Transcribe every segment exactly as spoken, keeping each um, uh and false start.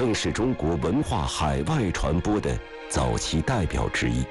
更是中国文化海外传播的早期代表之一。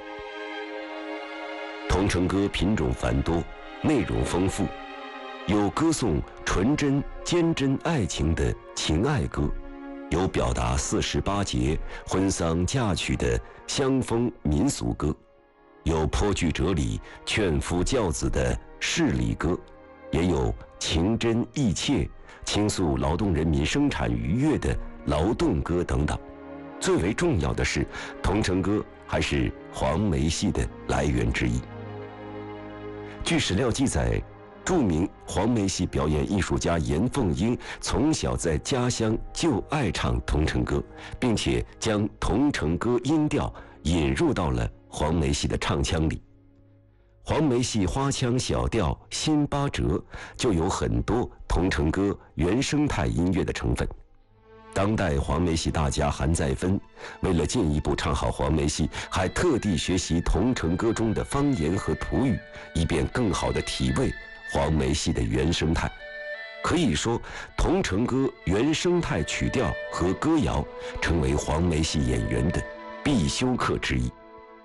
桐城歌品种繁多，内容丰富，有歌颂纯真坚贞爱情的情爱歌，有表达四时八节婚丧嫁娶的乡风民俗歌，有颇具哲理劝夫教子的事理歌，也有情真意切倾诉劳动人民生产愉悦的劳动歌等等。最为重要的是，桐城歌还是黄梅戏的来源之一。据史料记载，著名黄梅戏表演艺术家严凤英从小在家乡就爱唱桐城歌，并且将桐城歌音调引入到了黄梅戏的唱腔里。黄梅戏花腔小调新八折就有很多桐城歌原生态音乐的成分。当代黄梅戏大家韩再芬为了进一步唱好黄梅戏，还特地学习桐城歌中的方言和土语，以便更好地体味黄梅戏的原生态。可以说，桐城歌原生态曲调和歌谣成为黄梅戏演员的必修课之一。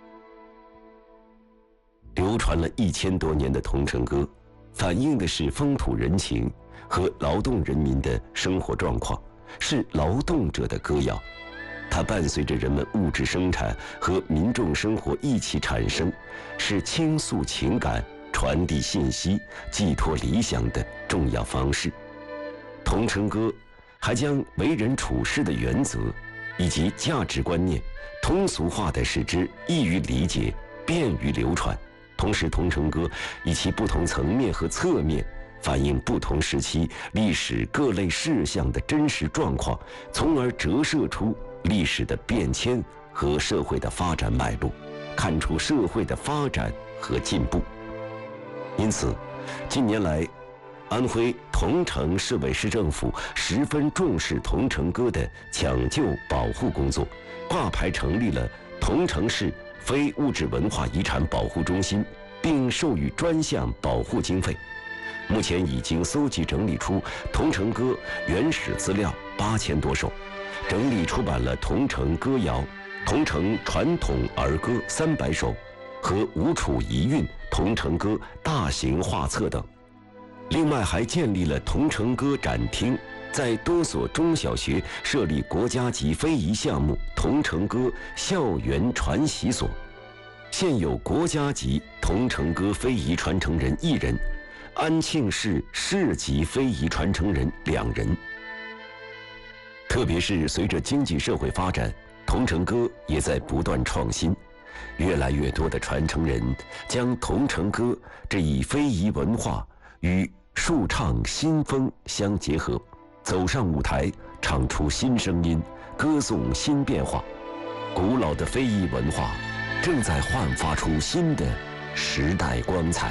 流传了一千多年的桐城歌，反映的是风土人情和劳动人民的生活状况，是劳动者的歌谣。它伴随着人们物质生产和民众生活一起产生，是倾诉情感、传递信息、寄托理想的重要方式。桐城歌还将为人处事的原则以及价值观念通俗化地使之易于理解、便于流传。同时，桐城歌以其不同层面和侧面反映不同时期历史各类事项的真实状况，从而折射出历史的变迁和社会的发展脉络，看出社会的发展和进步。因此，近年来，安徽桐城市委市政府十分重视桐城歌的抢救保护工作，挂牌成立了桐城市非物质文化遗产保护中心，并授予专项保护经费。目前已经搜集整理出桐城歌原始资料八千多首，整理出版了桐城歌谣、桐城传统儿歌三百首和吴楚遗韵桐城歌大型画册等。另外还建立了桐城歌展厅，在多所中小学设立国家级非遗项目桐城歌校园传习所，现有国家级桐城歌非遗传承人一人，安庆市市级非遗传承人两人。特别是随着经济社会发展，桐城歌也在不断创新，越来越多的传承人将桐城歌这一非遗文化与树唱新风相结合，走上舞台，唱出新声音，歌颂新变化。古老的非遗文化正在焕发出新的时代光彩。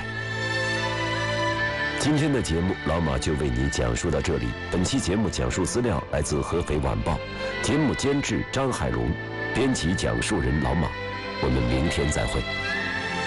今天的节目老马就为你讲述到这里。本期节目讲述资料来自合肥晚报，节目监制张海荣，编辑讲述人老马。我们明天再会。